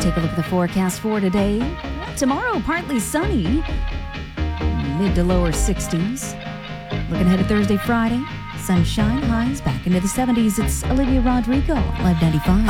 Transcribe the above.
take a look at the forecast for today. Tomorrow, partly sunny, mid to lower 60s. Looking ahead to Thursday, Friday, sunshine, highs back into the 70s. It's Olivia Rodrigo, Live 95.